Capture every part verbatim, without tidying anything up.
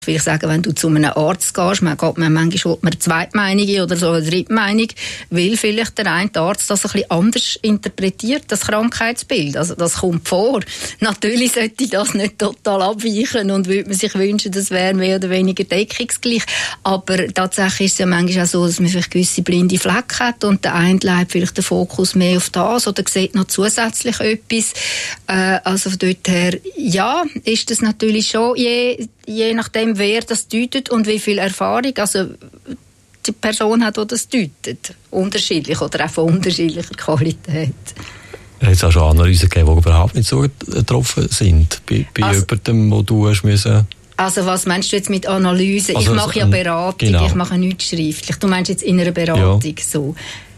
Ich sage, wenn du zu einem Arzt gehst, man geht man manchmal eine Zweitmeinung oder so eine Drittmeinung, weil vielleicht der eine Arzt das ein bisschen anders interpretiert, das Krankheitsbild. Also das kommt vor. Natürlich sollte das nicht total abweichen und würde man sich wünschen, das wäre mehr oder weniger deckungsgleich. Aber tatsächlich ist es ja manchmal auch so, dass man vielleicht gewisse blinde Flecken hat und der eine legt vielleicht den Fokus mehr auf das oder sieht noch zusätzlich etwas. Äh, also von dort her, ja, ist das natürlich schon je je nachdem, wer das deutet und wie viel Erfahrung also die Person hat, die das deutet. Unterschiedlich oder auch von unterschiedlicher Qualität. Es hat auch schon Analysen gegeben, die überhaupt nicht so getroffen sind. Bei, bei also, jemandem, wo du hast müssen... Also was meinst du jetzt mit Analyse? Also, ich mache ja Beratung, genau. Ich mache nichts schriftlich. Du meinst jetzt in einer Beratung ja. So.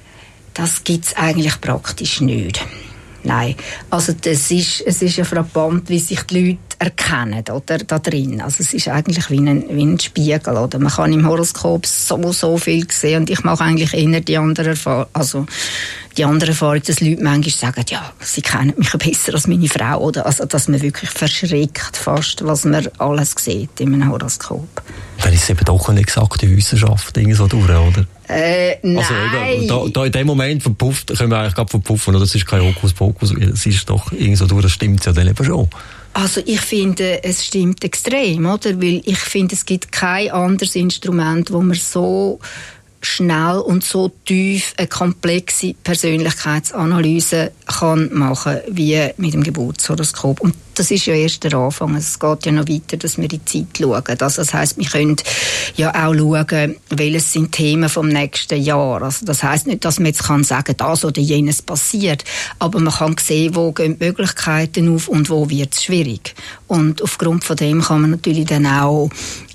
Das gibt es eigentlich praktisch nicht. Nein, also das ist, es ist ja frappant, wie sich die Leute erkennen, oder, da drin. Also es ist eigentlich wie ein, wie ein Spiegel, oder? Man kann im Horoskop so, so viel sehen und ich mache eigentlich eher die andere Erfahrung, also die andere Erfahrung, dass Leute manchmal sagen, ja, sie kennen mich besser als meine Frau, oder? Also dass man wirklich verschreckt fast, was man alles sieht in einem Horoskop. Dann ist es eben doch eine exakte Wissenschaft, irgendwie so durch, oder? Äh, nein. Also eben, da, da in dem Moment verpufft, können wir eigentlich gerade verpuffen, oder? Das ist kein Hokuspokus, es ist doch irgendwie so durch, das stimmt ja dann eben schon. Also ich finde, es stimmt extrem, oder? Weil ich finde, es gibt kein anderes Instrument, wo man so schnell und so tief eine komplexe Persönlichkeitsanalyse kann machen wie mit dem Geburtshoroskop. Und das ist ja erst der Anfang. Es geht ja noch weiter, dass wir die Zeit schauen. Also das heisst, wir können ja auch schauen, welches sind Themen vom nächsten Jahr. Also das heisst nicht, dass man jetzt kann sagen, das oder jenes passiert. Aber man kann sehen, wo gehen die Möglichkeiten auf und wo wird es schwierig. Und aufgrund von dem kann man natürlich dann auch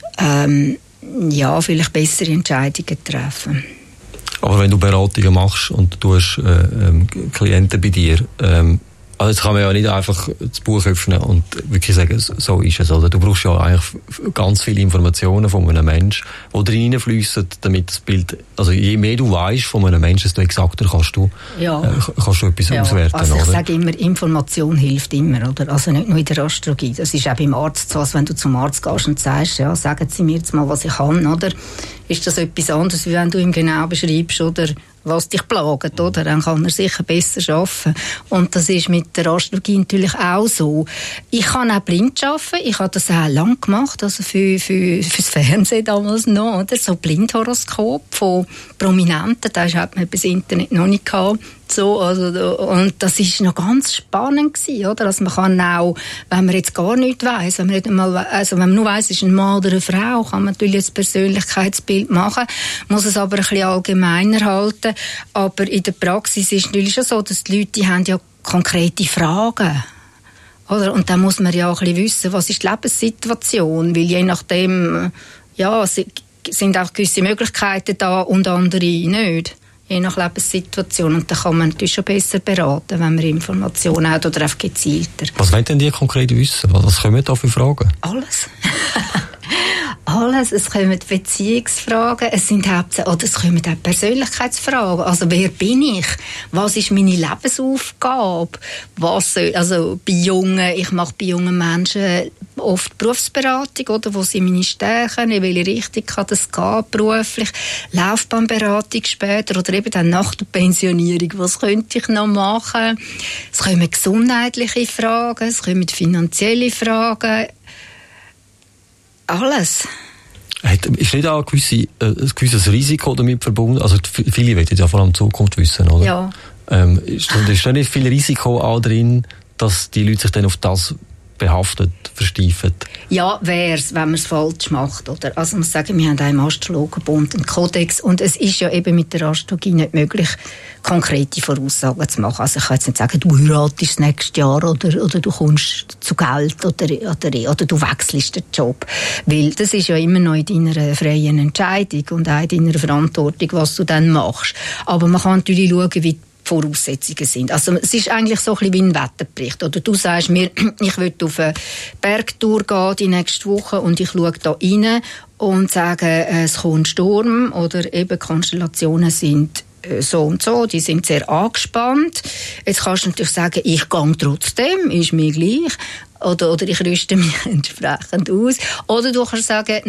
ähm, ja, vielleicht bessere Entscheidungen treffen. Aber wenn du Beratungen machst und du hast äh, ähm, Klienten bei dir, ähm, also jetzt kann man ja nicht einfach das Buch öffnen und wirklich sagen, so ist es, oder? Du brauchst ja eigentlich ganz viele Informationen von einem Menschen, die reinfliessen, damit das Bild, also je mehr du weißt von einem Menschen, desto exakter kannst du, ja. äh, kannst du etwas ja. auswerten, also ich oder? sage immer, Information hilft immer, oder? Also nicht nur in der Astrologie. Das ist auch beim Arzt so, als wenn du zum Arzt gehst und sagst, ja, sagen Sie mir jetzt mal, was ich kann, oder? Ist das etwas anderes, wie wenn du ihm genau beschreibst, oder was dich plagt, oder? Dann kann er sicher besser arbeiten. Und das ist mit der Astrologie natürlich auch so. Ich kann auch blind arbeiten. Ich habe das auch lang gemacht, also für, für, fürs Fernsehen damals noch, oder? So Blindhoroskop von Prominenten. Da hat man das Internet noch nicht gehabt. So, also, und das ist noch ganz spannend gewesen, oder? Also man kann auch, wenn man jetzt gar nichts weiss, wenn man nicht einmal, also wenn man nur weiss, ist ein Mann oder eine Frau, kann man natürlich ein Persönlichkeitsbild machen, muss es aber ein bisschen allgemeiner halten. Aber in der Praxis ist es natürlich schon so, dass die Leute, die haben ja konkrete Fragen. Oder? Und dann muss man ja auch ein bisschen wissen, was ist die Lebenssituation, weil je nachdem, ja, sind auch gewisse Möglichkeiten da und andere nicht. Je nach Lebenssituation. Und da kann man natürlich schon besser beraten, wenn man Informationen hat oder einfach gezielter. Was wollen denn die konkret wissen? Was kommen da für Fragen? Alles. Alles. Es kommen Beziehungsfragen, es sind hauptsächlich, oder es kommen auch Persönlichkeitsfragen. Also, wer bin ich? Was ist meine Lebensaufgabe? Was soll, also, bei jungen, ich mache bei jungen Menschen oft Berufsberatung, oder? Wo sind meine Stärken? In welche Richtung kann das gehen, beruflich? Laufbahnberatung später, oder eben dann nach der Pensionierung. Was könnte ich noch machen? Es kommen gesundheitliche Fragen, es kommen finanzielle Fragen. Alles. Ist nicht auch ein, gewisse, äh, ein gewisses Risiko damit verbunden? Also viele wollen ja vor allem die Zukunft wissen, oder? Ja. Ähm, ist, ist da nicht viel Risiko auch drin, dass die Leute sich dann auf das behaftet, versteifen? Ja, wär's, wenn man es falsch macht, oder? Also man muss sagen, wir haben auch im Astrologenbund einen Kodex und es ist ja eben mit der Astrologie nicht möglich, konkrete Voraussagen zu machen. Also ich kann jetzt nicht sagen, du heiratest nächstes Jahr oder, oder du kommst zu Geld oder, oder, oder du wechselst den Job. Weil das ist ja immer noch in deiner freien Entscheidung und auch in deiner Verantwortung, was du dann machst. Aber man kann natürlich schauen, wie die Voraussetzungen sind. Also es ist eigentlich so ein bisschen wie ein Wetterbericht. Oder du sagst mir, ich will auf eine Bergtour gehen die nächste Woche und ich schaue da rein und sage, es kommt Sturm oder eben Konstellationen sind so und so, die sind sehr angespannt. Jetzt kannst du natürlich sagen, ich gehe trotzdem, ist mir gleich. oder, oder ich rüste mich entsprechend aus. Oder du kannst sagen,